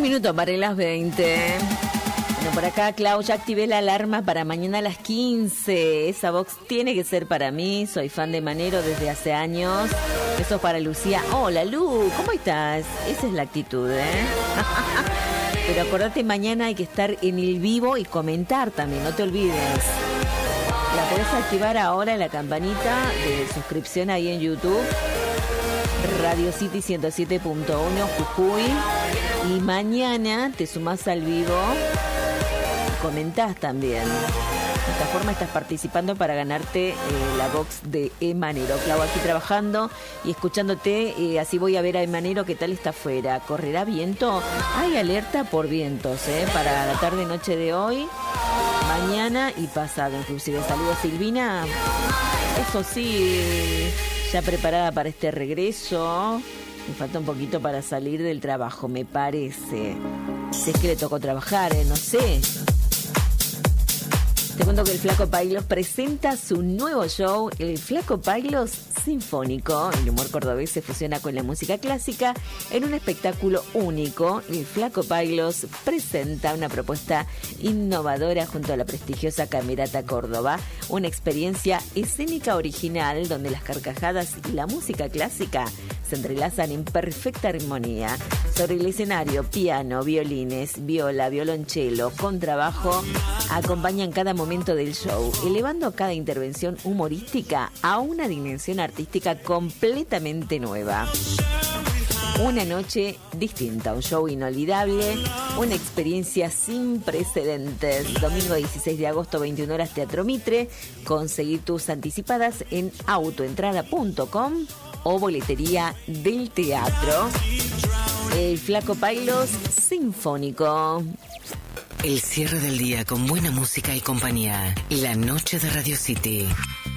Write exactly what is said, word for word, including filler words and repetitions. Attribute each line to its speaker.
Speaker 1: minutos para las veinte. Bueno, por acá, Clau, ya activé la alarma para mañana a las quince. Esa box tiene que ser para mí. Soy fan de Manero desde hace años. Eso para Lucía. Hola, Lu, ¿cómo estás? Esa es la actitud, ¿eh? Pero acordate, mañana hay que estar en el vivo y comentar también, no te olvides. La podés activar ahora en la campanita de suscripción ahí en YouTube. Radio City ciento siete punto uno Jujuy. Y mañana te sumás al vivo y comentás también. De esta forma estás participando para ganarte eh, la box de Emanero. Clau, aquí trabajando y escuchándote, eh, así voy a ver a Emanero qué tal está afuera. ¿Correrá viento? Hay alerta por vientos, ¿eh? Para la tarde-noche de hoy, mañana y pasado inclusive. Saludos, Silvina. Eso sí, ya preparada para este regreso. Me falta un poquito para salir del trabajo, me parece. Si es que le tocó trabajar, ¿eh? No sé. Te cuento que el Flaco Pailos presenta su nuevo show, el Flaco Pailos Sinfónico. El humor cordobés se fusiona con la música clásica en un espectáculo único. El Flaco Pailos presenta una propuesta innovadora junto a la prestigiosa Camerata Córdoba. Una experiencia escénica original donde las carcajadas y la música clásica se entrelazan en perfecta armonía. Sobre el escenario, piano, violines, viola, violonchelo, contrabajo acompañan cada momento del show, elevando cada intervención humorística a una dimensión artística completamente nueva. Una noche distinta, un show inolvidable, una experiencia sin precedentes. Domingo dieciséis de agosto, veintiuna horas, Teatro Mitre. Conseguir tus anticipadas en autoentrada punto com o boletería del teatro. El Flaco Pailos Sinfónico.
Speaker 2: El cierre del día con buena música y compañía. La noche de Radio City.